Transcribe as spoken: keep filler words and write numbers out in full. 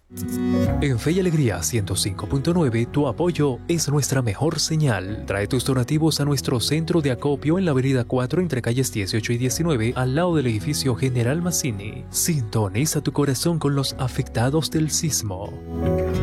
En Fe y Alegría ciento cinco punto nueve, tu apoyo es nuestra mejor señal. Trae tus donativos a nuestro centro de acopio en la avenida cuatro entre calles dieciocho y diecinueve, al lado del edificio General Mazzini. Sintoniza tu corazón con los afectados del sismo.